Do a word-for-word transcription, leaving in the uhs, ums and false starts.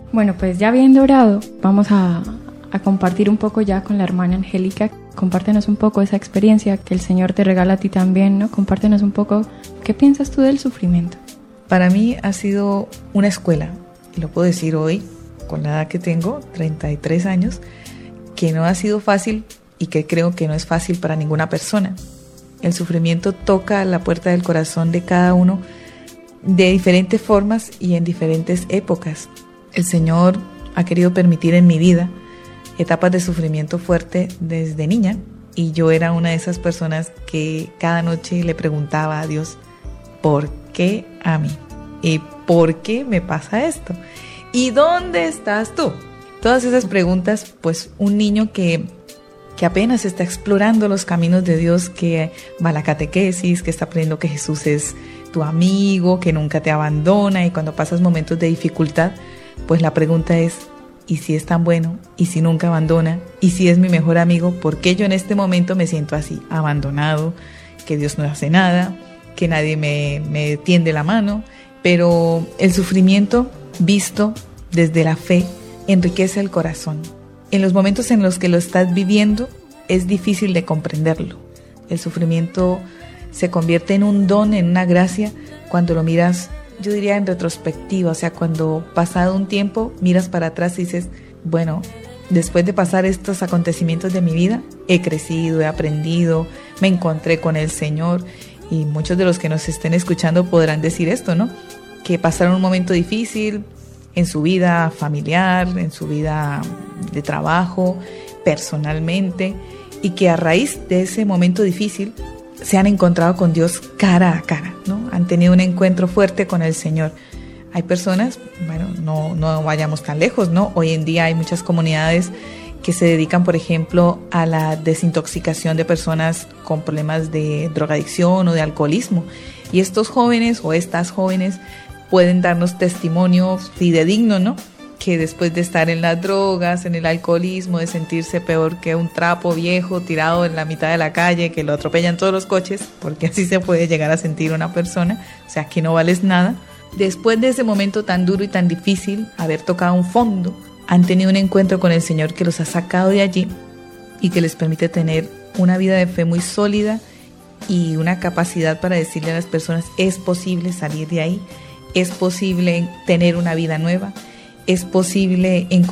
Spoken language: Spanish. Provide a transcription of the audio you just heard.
Bueno, pues ya habiendo orado, vamos a, a compartir un poco ya con la hermana Angélica. Compártenos un poco esa experiencia que el Señor te regala a ti también, ¿no? Compártenos un poco, ¿qué piensas tú del sufrimiento? Para mí ha sido una escuela, y lo puedo decir hoy, con la edad que tengo, treinta y tres años, que no ha sido fácil y que creo que no es fácil para ninguna persona. El sufrimiento toca la puerta del corazón de cada uno de diferentes formas y en diferentes épocas. El Señor ha querido permitir en mi vida etapas de sufrimiento fuerte desde niña, y yo era una de esas personas que cada noche le preguntaba a Dios, ¿por qué a mí? ¿Y por qué me pasa esto? ¿Y dónde estás tú? Todas esas preguntas, pues un niño que, que apenas está explorando los caminos de Dios, que va a la catequesis, que está aprendiendo que Jesús es tu amigo, que nunca te abandona, y cuando pasas momentos de dificultad, pues la pregunta es, ¿y si es tan bueno? ¿Y si nunca abandona? ¿Y si es mi mejor amigo? ¿Por qué yo en este momento me siento así, abandonado, que Dios no hace nada, que nadie me, me tiende la mano? Pero el sufrimiento visto desde la fe enriquece el corazón. En los momentos en los que lo estás viviendo es difícil de comprenderlo. El sufrimiento se convierte en un don, en una gracia, cuando lo miras, yo diría en retrospectiva, o sea, cuando pasado un tiempo miras para atrás y dices, bueno, después de pasar estos acontecimientos de mi vida, he crecido, he aprendido, me encontré con el Señor, y muchos de los que nos estén escuchando podrán decir esto, ¿no? Que pasaron un momento difícil en su vida familiar, en su vida de trabajo, personalmente, y que a raíz de ese momento difícil se han encontrado con Dios cara a cara, ¿no? Han tenido un encuentro fuerte con el Señor. Hay personas, bueno, no, no vayamos tan lejos, ¿no? Hoy en día hay muchas comunidades que se dedican, por ejemplo, a la desintoxicación de personas con problemas de drogadicción o de alcoholismo. Y estos jóvenes o estas jóvenes pueden darnos testimonio fidedigno, ¿no? Que después de estar en las drogas, en el alcoholismo, de sentirse peor que un trapo viejo tirado en la mitad de la calle, que lo atropellan todos los coches, porque así se puede llegar a sentir una persona, o sea, que no vales nada. Después de ese momento tan duro y tan difícil, haber tocado un fondo, han tenido un encuentro con el Señor que los ha sacado de allí y que les permite tener una vida de fe muy sólida y una capacidad para decirle a las personas, es posible salir de ahí, es posible tener una vida nueva, es posible encontrar